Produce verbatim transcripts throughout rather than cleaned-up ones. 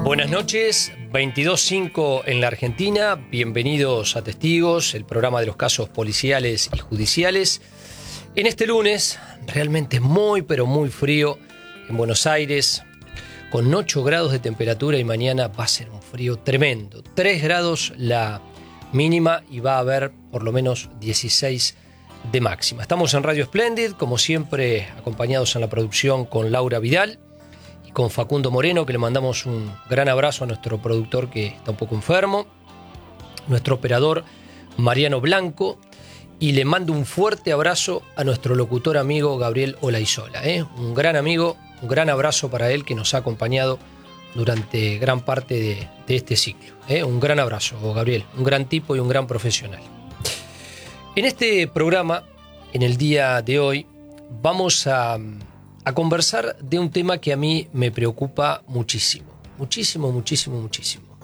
Buenas noches, veintidós cinco en la Argentina, bienvenidos a Testigos, el programa de los casos policiales y judiciales. En este lunes, realmente muy pero muy frío en Buenos Aires, con ocho grados de temperatura y mañana va a ser un frío tremendo. tres grados la mínima y va a haber por lo menos dieciséis de máxima. Estamos en Radio Splendid, como siempre acompañados en la producción con Laura Vidal y con Facundo Moreno, que le mandamos un gran abrazo a nuestro productor que está un poco enfermo, nuestro operador Mariano Blanco, y le mando un fuerte abrazo a nuestro locutor amigo Gabriel Olaizola, ¿eh? Un gran amigo, un gran abrazo para él que nos ha acompañado durante gran parte de, de este ciclo, ¿eh? Un gran abrazo, Gabriel, un gran tipo y un gran profesional. En este programa, en el día de hoy, vamos a, a conversar de un tema que a mí me preocupa muchísimo, muchísimo, muchísimo, muchísimo.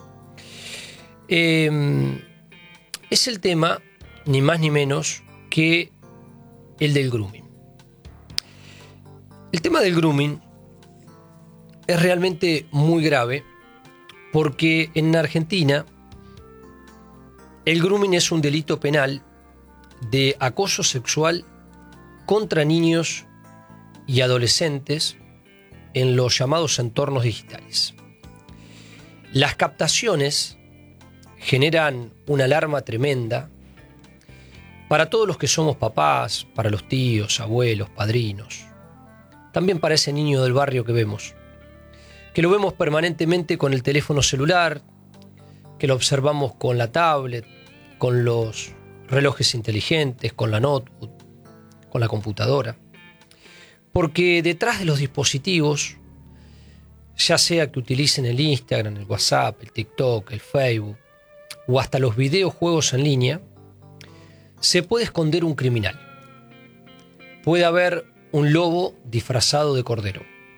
Eh, es el tema, ni más ni menos, que el del grooming. El tema del grooming es realmente muy grave porque en Argentina el grooming es un delito penal de acoso sexual contra niños y adolescentes en los llamados entornos digitales. Las captaciones generan una alarma tremenda para todos los que somos papás, para los tíos, abuelos, padrinos, también para ese niño del barrio que vemos, que lo vemos permanentemente con el teléfono celular, que lo observamos con la tablet, con los relojes inteligentes, con la notebook, con la computadora. Porque detrás de los dispositivos, ya sea que utilicen el Instagram, el WhatsApp, el TikTok, el Facebook, o hasta los videojuegos en línea, se puede esconder un criminal. Puede haber un lobo disfrazado de cordero.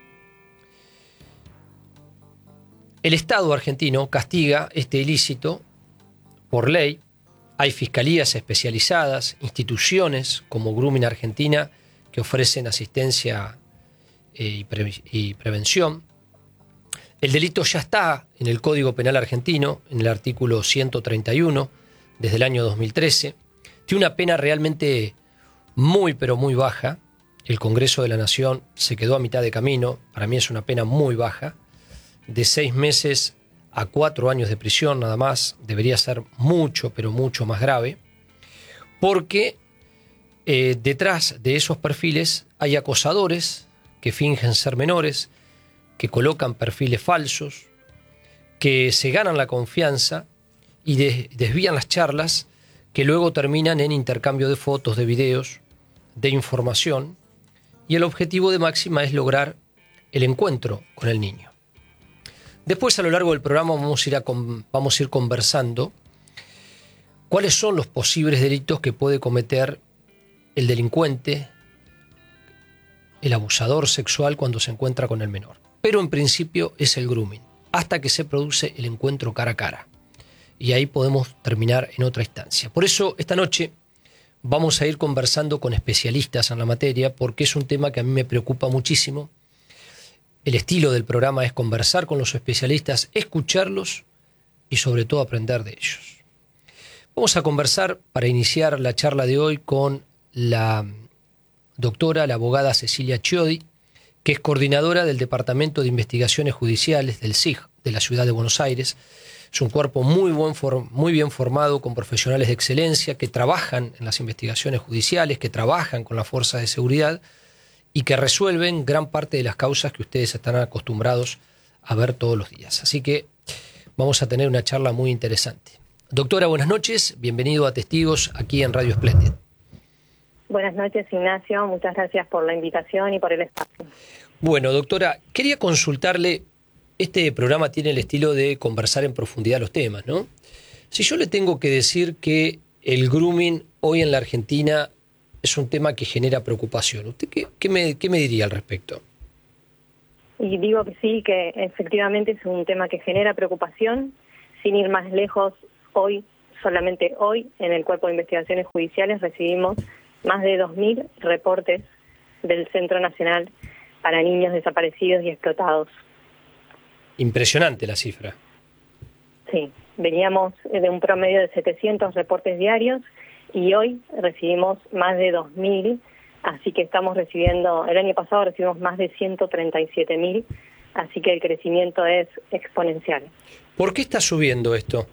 El Estado argentino castiga este ilícito por ley. Hay fiscalías especializadas, instituciones como Grooming Argentina que ofrecen asistencia y, pre- y prevención. El delito ya está en el Código Penal argentino, en el artículo ciento treinta y uno, desde el año dos mil trece. Tiene una pena realmente muy pero muy baja. El Congreso de la Nación se quedó a mitad de camino. Para mí es una pena muy baja, de seis meses a cuatro años de prisión nada más. Debería ser mucho, pero mucho más grave, porque eh, detrás de esos perfiles hay acosadores que fingen ser menores, que colocan perfiles falsos, que se ganan la confianza y de, desvían las charlas, que luego terminan en intercambio de fotos, de videos, de información, y el objetivo de máxima es lograr el encuentro con el niño. Después, a lo largo del programa, vamos a ir, a, vamos a ir conversando cuáles son los posibles delitos que puede cometer el delincuente, el abusador sexual cuando se encuentra con el menor. Pero en principio es el grooming, hasta que se produce el encuentro cara a cara. Y ahí podemos terminar en otra instancia. Por eso, esta noche vamos a ir conversando con especialistas en la materia, porque es un tema que a mí me preocupa muchísimo. El estilo del programa es conversar con los especialistas, escucharlos y sobre todo aprender de ellos. Vamos a conversar para iniciar la charla de hoy con la doctora, la abogada Cecilia Chiodi, que es coordinadora del Departamento de Investigaciones Judiciales del S I J de la Ciudad de Buenos Aires. Es un cuerpo muy, buen for- muy bien formado, con profesionales de excelencia que trabajan en las investigaciones judiciales, que trabajan con las fuerzas de seguridad y que resuelven gran parte de las causas que ustedes están acostumbrados a ver todos los días. Así que vamos a tener una charla muy interesante. Doctora, buenas noches. Bienvenido a Testigos aquí en Radio Splendid. Buenas noches, Ignacio. Muchas gracias por la invitación y por el espacio. Bueno, doctora, quería consultarle, este programa tiene el estilo de conversar en profundidad los temas, ¿no? Si yo le tengo que decir que el grooming hoy en la Argentina es un tema que genera preocupación, ¿usted qué, qué, me, qué me diría al respecto? Y digo que sí, que efectivamente es un tema que genera preocupación. Sin ir más lejos, hoy, solamente hoy, en el Cuerpo de Investigaciones Judiciales recibimos más de dos mil reportes del Centro Nacional para Niños Desaparecidos y Explotados. impresionante la cifra. Sí, veníamos de un promedio de setecientos reportes diarios y hoy recibimos más de dos mil, así que estamos recibiendo, el año pasado recibimos más de ciento treinta y siete mil, así que el crecimiento es exponencial. ¿Por qué está subiendo esto?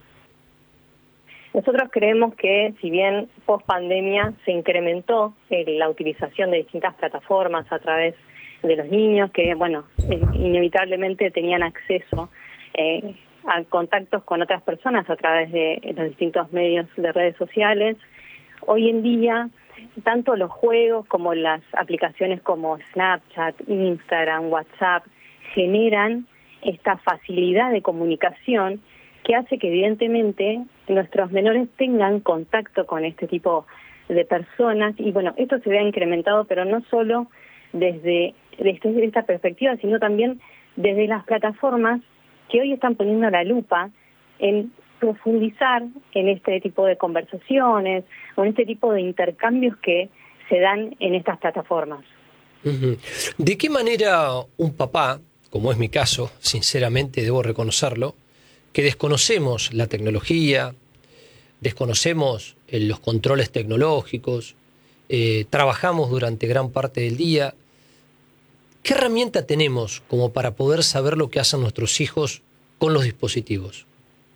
Nosotros creemos que si bien post pandemia se incrementó eh, la utilización de distintas plataformas a través de los niños que, bueno, eh, inevitablemente tenían acceso eh, a contactos con otras personas a través de los distintos medios de redes sociales, hoy en día tanto los juegos como las aplicaciones como Snapchat, Instagram, WhatsApp generan esta facilidad de comunicación que hace que evidentemente nuestros menores tengan contacto con este tipo de personas y bueno, esto se vea incrementado, pero no solo desde, desde esta perspectiva, sino también desde las plataformas que hoy están poniendo la lupa en profundizar en este tipo de conversaciones o en este tipo de intercambios que se dan en estas plataformas. Uh-huh. ¿De qué manera un papá, como es mi caso, sinceramente debo reconocerlo, que desconocemos la tecnología, desconocemos eh, los controles tecnológicos, eh, trabajamos durante gran parte del día, ¿qué herramienta tenemos como para poder saber lo que hacen nuestros hijos con los dispositivos?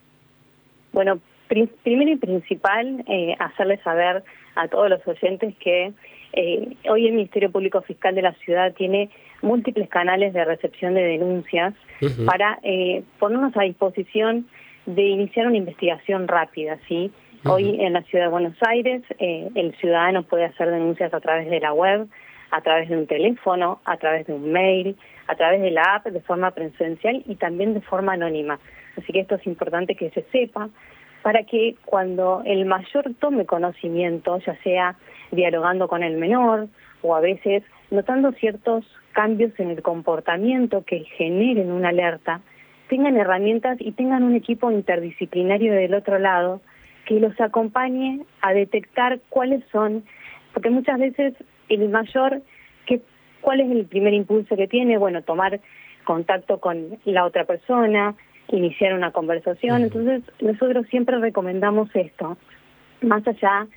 Bueno, pr- primero y principal, eh, hacerles saber a todos los oyentes que eh, hoy el Ministerio Público Fiscal de la Ciudad tiene múltiples canales de recepción de denuncias uh-huh. para eh, ponernos a disposición de iniciar una investigación rápida, ¿sí? Uh-huh. Hoy en la Ciudad de Buenos Aires eh, el ciudadano puede hacer denuncias a través de la web, a través de un teléfono, a través de un mail, a través de la app de forma presencial y también de forma anónima. Así que esto es importante que se sepa para que cuando el mayor tome conocimiento, ya sea dialogando con el menor o a veces notando ciertos cambios en el comportamiento que generen una alerta, tengan herramientas y tengan un equipo interdisciplinario del otro lado que los acompañe a detectar cuáles son, porque muchas veces el mayor, que, ¿cuál es el primer impulso que tiene? Bueno, tomar contacto con la otra persona, iniciar una conversación. Entonces, nosotros siempre recomendamos esto, más allá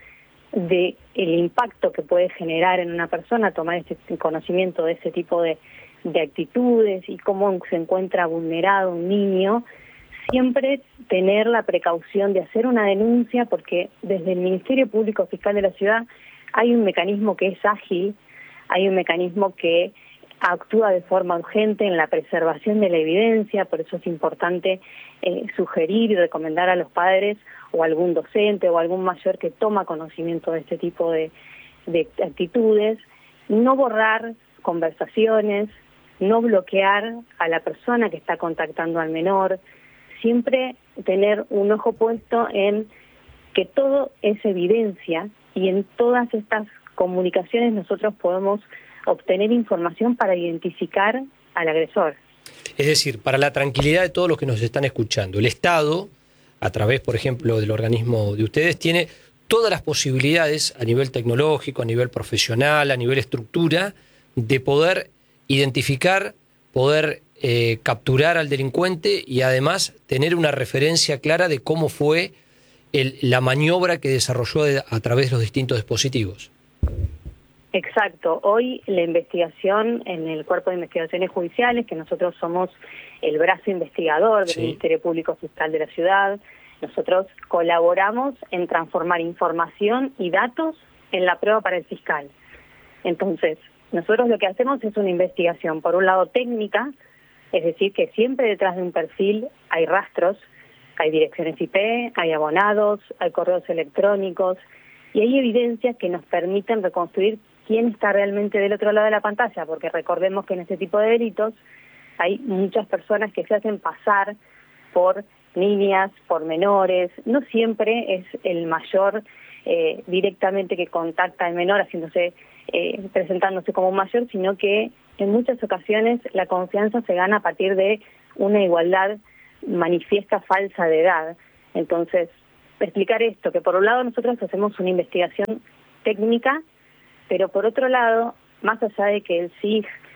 de el impacto que puede generar en una persona tomar este conocimiento de ese tipo de, de actitudes y cómo se encuentra vulnerado un niño, siempre tener la precaución de hacer una denuncia, porque desde el Ministerio Público Fiscal de la Ciudad hay un mecanismo que es ágil, hay un mecanismo que actúa de forma urgente en la preservación de la evidencia, por eso es importante eh, sugerir y recomendar a los padres o algún docente o algún mayor que toma conocimiento de este tipo de, de actitudes, no borrar conversaciones, no bloquear a la persona que está contactando al menor, siempre tener un ojo puesto en que todo es evidencia y en todas estas comunicaciones nosotros podemos obtener información para identificar al agresor. Es decir, para la tranquilidad de todos los que nos están escuchando, el Estado, a través, por ejemplo, del organismo de ustedes, tiene todas las posibilidades a nivel tecnológico, a nivel profesional, a nivel estructura, de poder identificar, poder eh, capturar al delincuente y además tener una referencia clara de cómo fue el, la maniobra que desarrolló de, a través de los distintos dispositivos. Exacto. Hoy la investigación en el Cuerpo de Investigaciones Judiciales, que nosotros somos el brazo investigador del sí. Ministerio Público Fiscal de la Ciudad, nosotros colaboramos en transformar información y datos en la prueba para el fiscal. Entonces, nosotros lo que hacemos es una investigación, por un lado técnica, es decir, que siempre detrás de un perfil hay rastros, hay direcciones I P, hay abonados, hay correos electrónicos, y hay evidencias que nos permiten reconstruir quién está realmente del otro lado de la pantalla, porque recordemos que en este tipo de delitos hay muchas personas que se hacen pasar por niñas, por menores, no siempre es el mayor eh, directamente que contacta al menor haciéndose, eh, presentándose como un mayor, sino que en muchas ocasiones la confianza se gana a partir de una igualdad manifiesta falsa de edad. Entonces, explicar esto, que por un lado nosotros hacemos una investigación técnica, pero por otro lado, más allá de que el S I J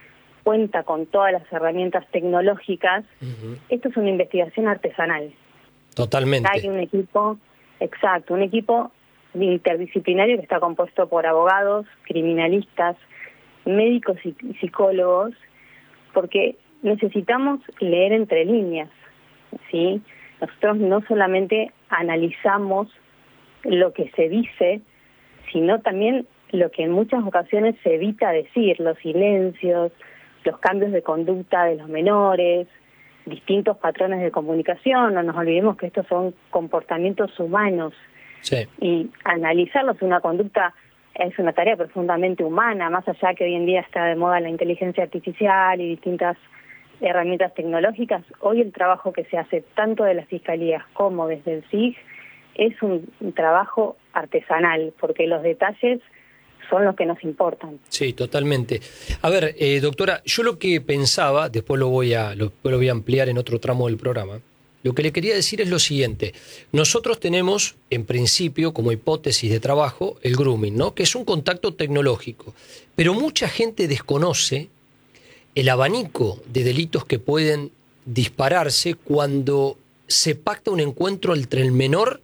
cuenta con todas las herramientas tecnológicas, uh-huh. Esto es una investigación artesanal. Totalmente. Hay un equipo, exacto, un equipo interdisciplinario que está compuesto por abogados, criminalistas, médicos y psicólogos, porque necesitamos leer entre líneas, ¿sí? Nosotros no solamente analizamos lo que se dice, sino también lo que en muchas ocasiones se evita decir, los silencios, los cambios de conducta de los menores, distintos patrones de comunicación. No nos olvidemos que estos son comportamientos humanos. Sí. Y analizarlos, una conducta es una tarea profundamente humana, más allá que hoy en día está de moda la inteligencia artificial y distintas herramientas tecnológicas. Hoy el trabajo que se hace tanto de las fiscalías como desde el S I G es un, un trabajo artesanal, porque los detalles son los que nos importan. Sí, totalmente. A ver, eh, doctora, yo lo que pensaba, después lo voy a lo, lo voy a ampliar en otro tramo del programa, lo que le quería decir es lo siguiente. Nosotros tenemos, en principio, como hipótesis de trabajo, el grooming, ¿no? Que es un contacto tecnológico. Pero mucha gente desconoce el abanico de delitos que pueden dispararse cuando se pacta un encuentro entre el menor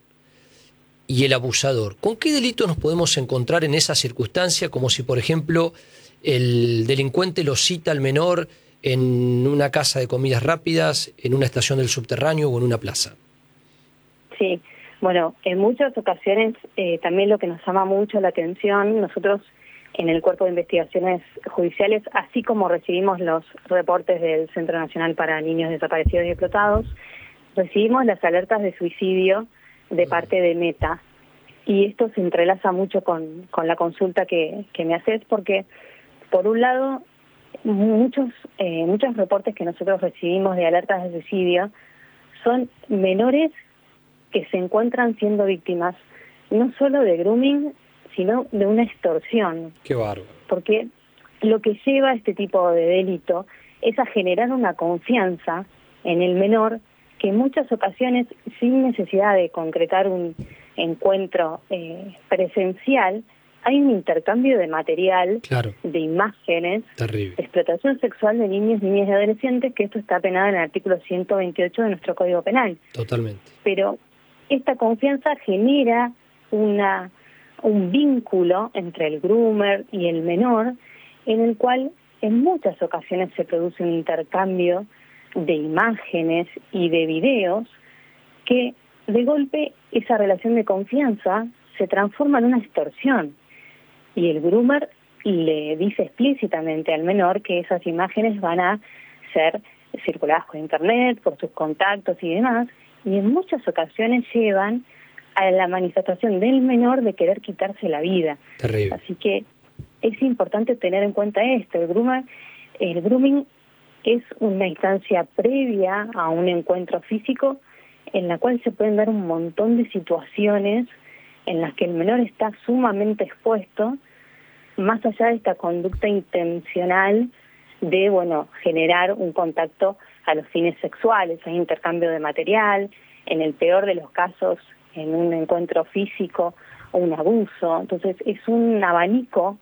y el abusador. ¿Con qué delitos nos podemos encontrar en esa circunstancia? Como si, por ejemplo, el delincuente lo cita al menor en una casa de comidas rápidas, en una estación del subterráneo o en una plaza. Sí, bueno, en muchas ocasiones eh, también lo que nos llama mucho la atención, nosotros en el Cuerpo de Investigaciones Judiciales, así como recibimos los reportes del Centro Nacional para Niños Desaparecidos y Explotados, recibimos las alertas de suicidio de parte de Meta. Y esto se entrelaza mucho con, con la consulta que, que me haces, porque por un lado, muchos, eh, muchos reportes que nosotros recibimos de alertas de suicidio son menores que se encuentran siendo víctimas no solo de grooming, sino de una extorsión. Qué bárbaro. Porque lo que lleva a este tipo de delito es a generar una confianza en el menor que en muchas ocasiones, sin necesidad de concretar un encuentro eh, presencial, hay un intercambio de material, claro, de imágenes, terrible, de explotación sexual de niños, niñas y adolescentes, que esto está penado en el artículo ciento veintiocho de nuestro Código Penal. Totalmente. Pero esta confianza genera una un vínculo entre el groomer y el menor, en el cual en muchas ocasiones se produce un intercambio de imágenes y de videos que de golpe esa relación de confianza se transforma en una extorsión y el groomer le dice explícitamente al menor que esas imágenes van a ser circuladas por internet, por sus contactos y demás, y en muchas ocasiones llevan a la manifestación del menor de querer quitarse la vida. Terrible. Así que es importante tener en cuenta esto. El groomer, el grooming es una instancia previa a un encuentro físico en la cual se pueden dar un montón de situaciones en las que el menor está sumamente expuesto, más allá de esta conducta intencional de, bueno, generar un contacto a los fines sexuales, hay intercambio de material, en el peor de los casos, en un encuentro físico o un abuso. Entonces es un abanico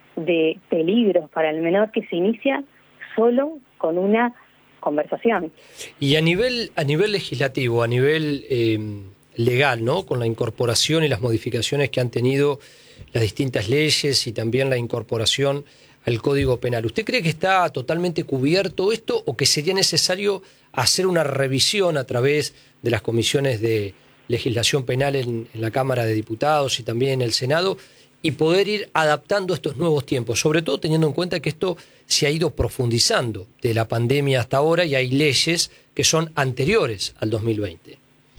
de peligros para el menor que se inicia solo con una conversación. Y a nivel a nivel legislativo, a nivel eh, legal, ¿no? Con la incorporación y las modificaciones que han tenido las distintas leyes y también la incorporación al Código Penal, ¿usted cree que está totalmente cubierto esto o que sería necesario hacer una revisión a través de las comisiones de legislación penal en, en la Cámara de Diputados y también en el Senado y poder ir adaptando estos nuevos tiempos, sobre todo teniendo en cuenta que esto se ha ido profundizando de la pandemia hasta ahora y hay leyes que son anteriores al dos mil veinte?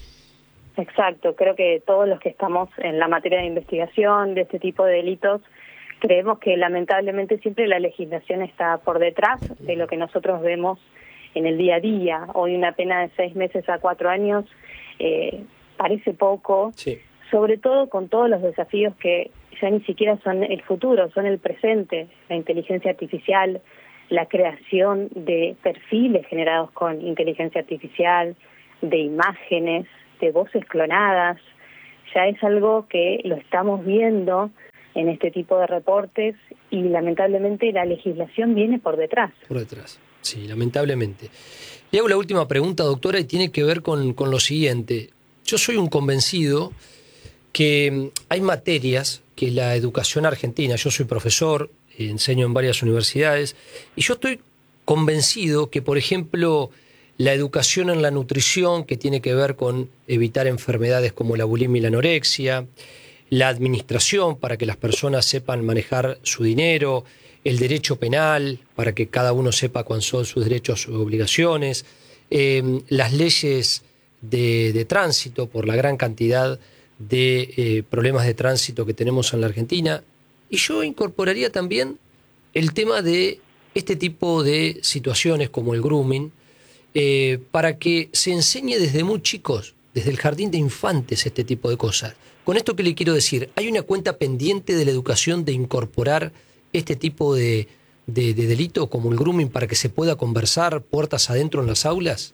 Exacto, creo que todos los que estamos en la materia de investigación de este tipo de delitos creemos que lamentablemente siempre la legislación está por detrás de lo que nosotros vemos en el día a día. Hoy una pena de seis meses a cuatro años eh, parece poco, sí, sobre todo con todos los desafíos que ya ni siquiera son el futuro, son el presente, la inteligencia artificial, la creación de perfiles generados con inteligencia artificial, de imágenes, de voces clonadas. Ya es algo que lo estamos viendo en este tipo de reportes y lamentablemente la legislación viene por detrás. Por detrás, sí, lamentablemente. Le hago la última pregunta, doctora, y tiene que ver con, con lo siguiente. Yo soy un convencido que hay materias que la educación argentina, yo soy profesor, enseño en varias universidades, y yo estoy convencido que, por ejemplo, la educación en la nutrición, que tiene que ver con evitar enfermedades como la bulimia y la anorexia, la administración para que las personas sepan manejar su dinero, el derecho penal para que cada uno sepa cuáles son sus derechos y obligaciones, eh, las leyes de, de tránsito por la gran cantidad de eh, problemas de tránsito que tenemos en la Argentina. Y yo incorporaría también el tema de este tipo de situaciones como el grooming, eh, para que se enseñe desde muy chicos, desde el jardín de infantes, este tipo de cosas. Con esto, ¿qué le quiero decir? ¿Hay una cuenta pendiente de la educación de incorporar este tipo de, de, de delito como el grooming para que se pueda conversar puertas adentro en las aulas?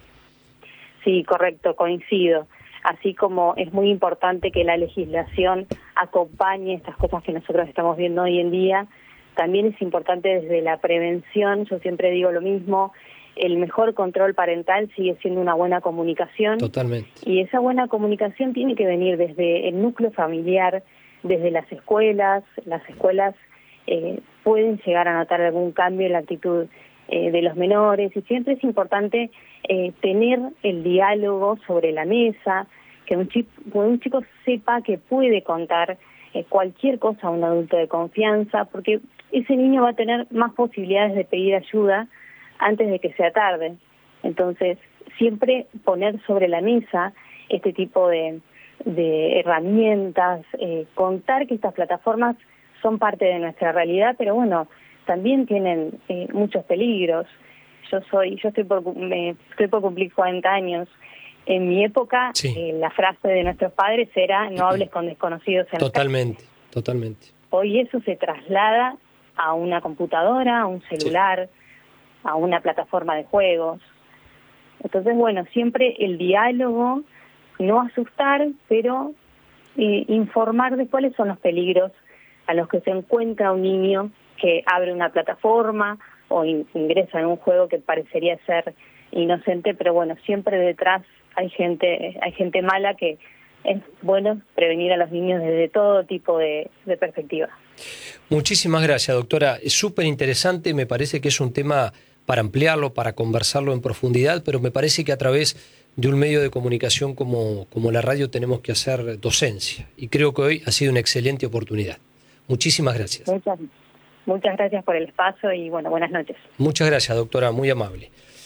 Sí, correcto, coincido. Así como es muy importante que la legislación acompañe estas cosas que nosotros estamos viendo hoy en día, también es importante desde la prevención. Yo siempre digo lo mismo, el mejor control parental sigue siendo una buena comunicación. Totalmente. Y esa buena comunicación tiene que venir desde el núcleo familiar, desde las escuelas. Las escuelas eh, pueden llegar a notar algún cambio en la actitud eh, de los menores, y siempre es importante eh, tener el diálogo sobre la mesa, que un chico, un chico sepa que puede contar eh, cualquier cosa a un adulto de confianza, porque ese niño va a tener más posibilidades de pedir ayuda antes de que sea tarde. Entonces, siempre poner sobre la mesa este tipo de, de herramientas, eh, contar que estas plataformas son parte de nuestra realidad, pero bueno, también tienen eh, muchos peligros. Yo soy, yo estoy por, me, estoy por cumplir cuarenta años. En mi época, sí. eh, la frase de nuestros padres era: no hables con desconocidos en Totalmente, totalmente. Hoy eso se traslada a una computadora, a un celular, sí. a una plataforma de juegos. Entonces, bueno, siempre el diálogo, no asustar, pero eh, informar de cuáles son los peligros a los que se encuentra un niño que abre una plataforma o in, ingresa en un juego que parecería ser inocente, pero bueno, siempre detrás hay gente, hay gente mala, que es bueno prevenir a los niños desde todo tipo de, de perspectiva. Muchísimas gracias, doctora. Es súper interesante, me parece que es un tema para ampliarlo, para conversarlo en profundidad, pero me parece que a través de un medio de comunicación como, como la radio tenemos que hacer docencia, y creo que hoy ha sido una excelente oportunidad. Muchísimas gracias. Muchas, muchas gracias por el espacio y bueno, buenas noches. Muchas gracias, doctora, muy amable.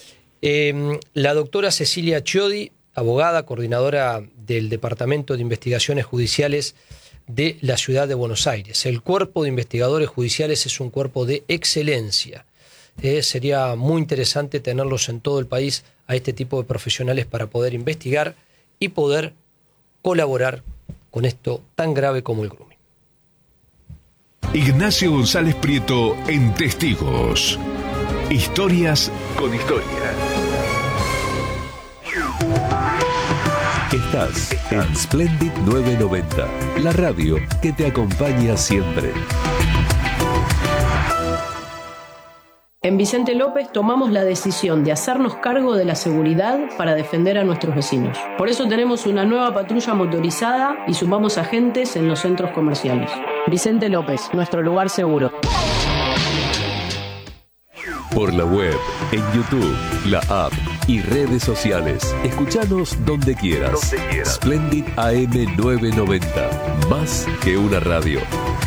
Eh, la doctora Cecilia Chiodi, abogada, coordinadora del Departamento de Investigaciones Judiciales de la Ciudad de Buenos Aires. El Cuerpo de Investigadores Judiciales es un cuerpo de excelencia. Eh, sería muy interesante tenerlos en todo el país, a este tipo de profesionales, para poder investigar y poder colaborar con esto tan grave como el grooming. Ignacio González Prieto en Testigos. Historias con historia. Estás en Splendid novecientos noventa, la radio que te acompaña siempre. En Vicente López tomamos la decisión de hacernos cargo de la seguridad para defender a nuestros vecinos. Por eso tenemos una nueva patrulla motorizada y sumamos agentes en los centros comerciales. Vicente López, nuestro lugar seguro. Por la web, en YouTube, la app y redes sociales. Escuchanos donde quieras. Donde quieras. Splendid A M novecientos noventa. Más que una radio.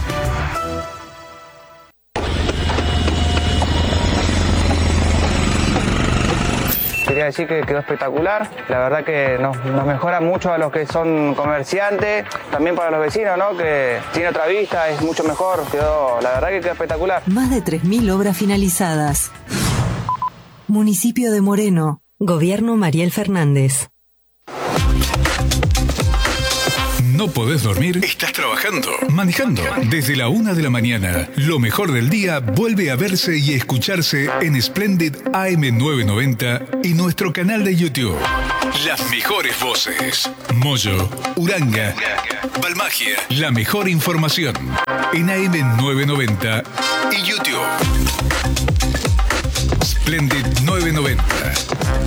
Quería decir que quedó espectacular. La verdad que nos, nos mejora mucho a los que son comerciantes, también para los vecinos, ¿no? Que tiene otra vista, es mucho mejor. Quedó, la verdad que quedó espectacular. Más de tres mil obras finalizadas. Municipio de Moreno. Gobierno Mariel Fernández. ¿No podés dormir? ¿Estás trabajando? ¿Manejando? Desde la una de la mañana, lo mejor del día vuelve a verse y escucharse en Splendid A M novecientos noventa y nuestro canal de YouTube. Las mejores voces. Moyo, Uranga, Balmagia. La mejor información en A M novecientos noventa y YouTube. Splendid novecientos noventa.